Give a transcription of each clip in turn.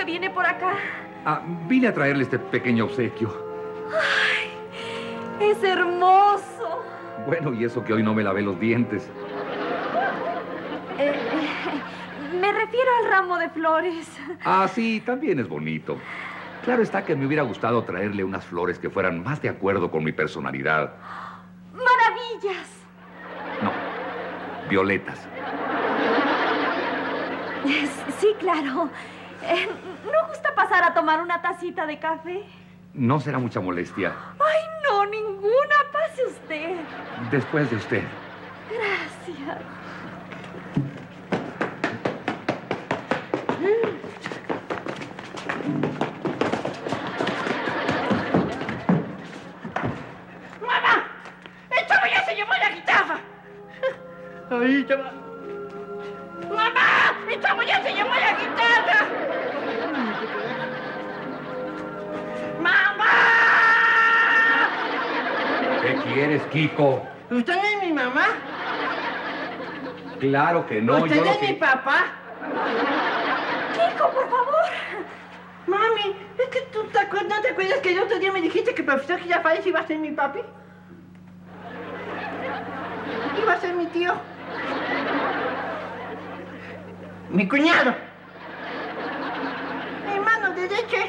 viene por acá? Vine a traerle este pequeño obsequio. ¡Ay! ¡Es hermoso! Bueno, y eso que hoy no me lavé los dientes. Me refiero al ramo de flores. Sí, también es bonito. Claro está que me hubiera gustado traerle unas flores que fueran más de acuerdo con mi personalidad. ¡Maravillas! No, violetas. Sí, claro. ¿No gusta pasar a tomar una tacita de café? No será mucha molestia. ¡Ay, no, ninguna! Pase usted. Después de usted. Gracias. ¡Mamá! ¡El chavo ya se llevó la guitarra! ¡Ahí te va! ¡Mamá! ¡El chavo ya se llevó la guitarra! ¡Mamá! ¿Qué quieres, Kiko? ¿Usted no es mi mamá? Claro que no. ¿Usted es mi papá? Kiko, por favor. Mami, es que tú no te acuerdas que el otro día me dijiste que el profesor Girafales iba a ser mi papi. Iba a ser mi tío. Mi cuñado. Mi mano derecha.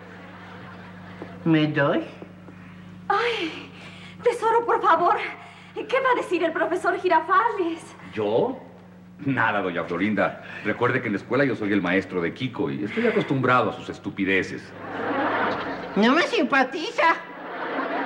¿Me doy? Ay, tesoro, por favor. ¿Qué va a decir el profesor Girafales? ¿Yo? Nada, doña Florinda. Recuerde que en la escuela yo soy el maestro de Kiko y estoy acostumbrado a sus estupideces. No me simpatiza.